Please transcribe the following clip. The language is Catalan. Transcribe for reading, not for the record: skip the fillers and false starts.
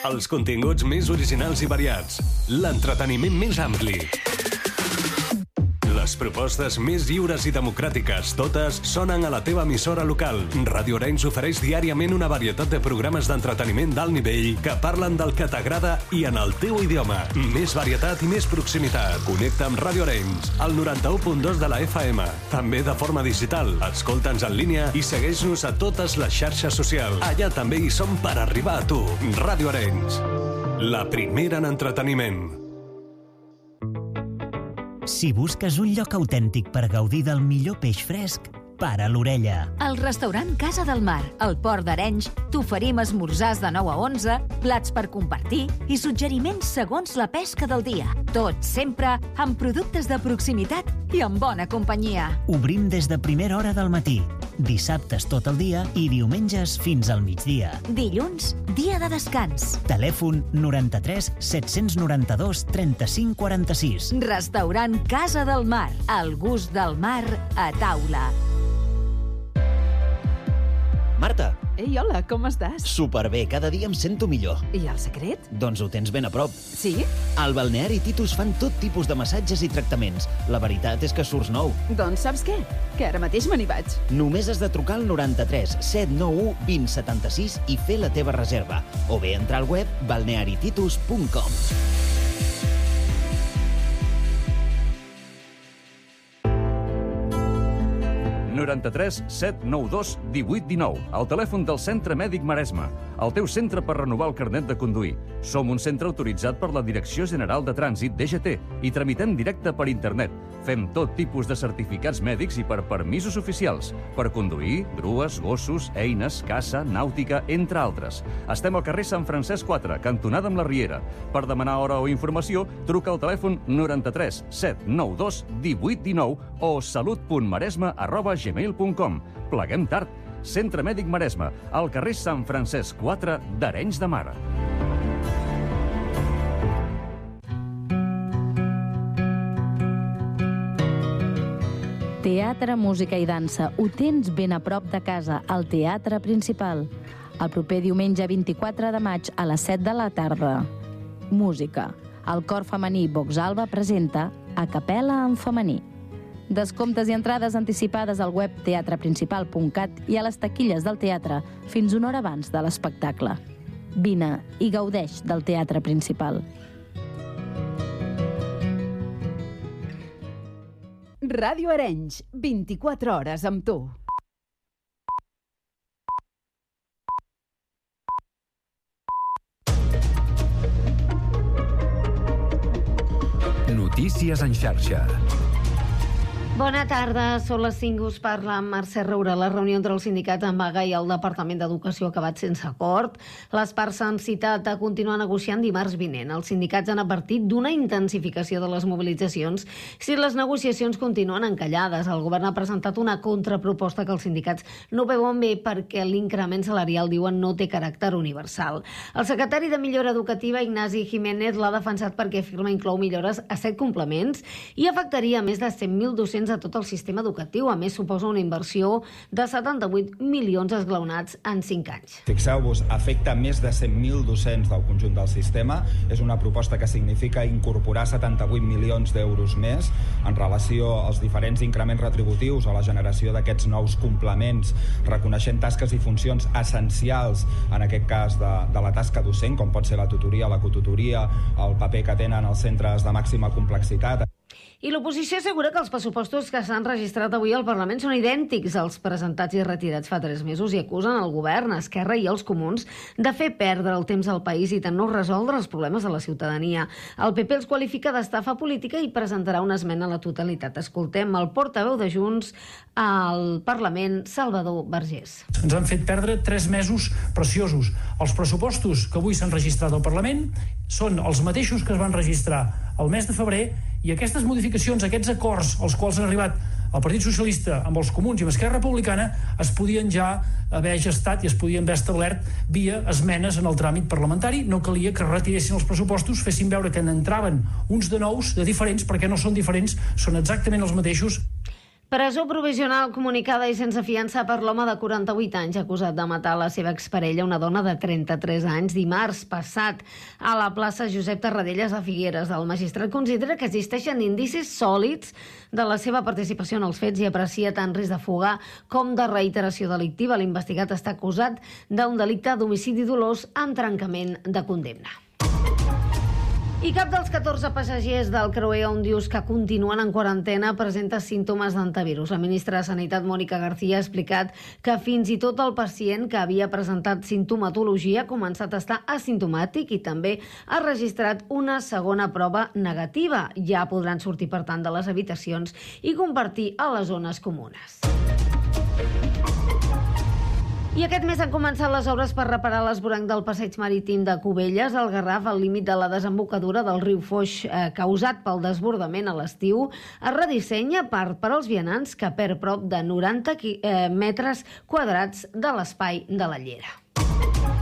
Els continguts més originals i variats. L'entreteniment més ampli. Les propostes més lliures i democràtiques, totes sonen a la teva emissora local. Ràdio Arenys ofereix diàriament una varietat de programes d'entreteniment d'alt nivell que parlen del que t'agrada i en el teu idioma. Més varietat i més proximitat. Connecta amb Ràdio Arenys, al 91.2 de la FM. També de forma digital. Escolta'ns en línia i segueix-nos a totes les xarxes socials. Allà també hi som per arribar a tu. Ràdio Arenys, la primera en entreteniment. Si busques un lloc autèntic per gaudir del millor peix fresc, para l'orella. Al restaurant Casa del Mar, al Port d'Arenys, t'oferim esmorzars de 9 a 11, plats per compartir i suggeriments segons la pesca del dia. Tot sempre amb productes de proximitat i amb bona companyia. Obrim des de primera hora del matí, dissabtes tot el dia i diumenges fins al migdia. Dilluns, dia de descans. Telèfon 93 792 35 46. Restaurant Casa del Mar, el gust del mar a taula. Marta. Ei, hola, com estàs? Superbé, cada dia em sento millor. I el secret? Doncs ho tens ben a prop. Sí? Al balneari Titus fan tot tipus de massatges i tractaments. La veritat és que surts nou. Doncs saps què? Que ara mateix me n'hi vaig. Només has de trucar al 93 791 2076 i fer la teva reserva. O bé entrar al web balnearititus.com. 93 792 1819, el telèfon del Centre Mèdic Maresme, el teu centre per renovar el carnet de conduir. Som un centre autoritzat per la Direcció General de Trànsit, DGT, i tramitem directe per internet. Fem tot tipus de certificats mèdics i per permisos oficials, per conduir, grues, gossos, eines, caça, nàutica, entre altres. Estem al carrer Sant Francesc 4, cantonada amb la Riera. Per demanar hora o informació, truca al telèfon 93 792 1819 o salut.maresme@gmail.com. Pleguem tard. Centre Mèdic Maresme, al carrer Sant Francesc 4 d'Arenys de Mar. Teatre, música i dansa. Ho tens ben a prop de casa, al Teatre Principal. El proper diumenge 24 de maig a les 7 de la tarda. Música. El cor femení Vox Alba presenta A Capella en femení. Descomptes i entrades anticipades al web teatreprincipal.cat i a les taquilles del teatre fins una hora abans de l'espectacle. Vine i gaudeix del Teatre Principal. Ràdio Arenys, 24 hores amb tu. Notícies en xarxa. Bona tarda, són les 5, us parla amb Mercè Roura. La reunió entre els sindicats en vaga i el Departament d'Educació ha acabat sense acord. Les parts s'han citat a continuar negociant dimarts vinent. Els sindicats han advertit d'una intensificació de les mobilitzacions si les negociacions continuen encallades. El govern ha presentat una contraproposta que els sindicats no veuen bé perquè l'increment salarial, diuen, no té caràcter universal. El secretari de Millora Educativa, Ignasi Jiménez, l'ha defensat perquè afirma inclou millores a 7 complements i afectaria més de 100.000 docents a tot el sistema educatiu. A més, suposa una inversió de 78 milions esglaonats en 5 anys. Fixeu-vos, afecta més de 100.000 docents del conjunt del sistema. És una proposta que significa incorporar 78 milions d'euros més en relació als diferents increments retributius o la generació d'aquests nous complements, reconeixent tasques i funcions essencials, en aquest cas de la tasca docent, com pot ser la tutoria, la cotutoria, el paper que tenen els centres de màxima complexitat. I l'oposició assegura que els pressupostos que s'han registrat avui al Parlament són idèntics als presentats i retirats fa 3 mesos i acusen el govern, Esquerra i els comuns de fer perdre el temps al país i de no resoldre els problemes de la ciutadania. El PP els qualifica d'estafa política i presentarà una esmena a la totalitat. Escoltem el portaveu de Junts al Parlament, Salvador Vergés. Ens han fet perdre 3 mesos preciosos. Els pressupostos que avui s'han registrat al Parlament són els mateixos que es van registrar el mes de febrer i aquestes modificacions, aquests acords als quals han arribat el Partit Socialista amb els comuns i amb Esquerra Republicana es podien ja haver gestat i es podien haver establert via esmenes en el tràmit parlamentari. No calia que retiressin els pressupostos, fessin veure que n'entraven uns de nous, de diferents, perquè no són diferents, són exactament els mateixos. Presó provisional comunicada i sense fiança per l'home de 48 anys acusat de matar la seva exparella, una dona de 33 anys, dimarts passat a la plaça Josep Tarradellas de Figueres. El magistrat considera que existeixen indicis sòlids de la seva participació en els fets i aprecia tant risc de fuga com de reiteració delictiva. L'investigat està acusat d'un delicte d'homicidi dolós amb trencament de condemna. I cap dels 14 passatgers del creuer Òndius que continuen en quarantena presenta símptomes d'antivirus. La ministra de Sanitat, Mònica García, ha explicat que fins i tot el pacient que havia presentat sintomatologia ha començat a estar asimptomàtic i també ha registrat una segona prova negativa. Ja podran sortir, per tant, de les habitacions i compartir a les zones comunes. I aquest mes han començat les obres per reparar l'esvoranc del passeig marítim de Cubelles, al Garraf, al límit de la desembocadura del riu Foix, causat pel desbordament a l'estiu. Es redissenya part per als vianants, que perd prop de 90 metres quadrats de l'espai de la llera.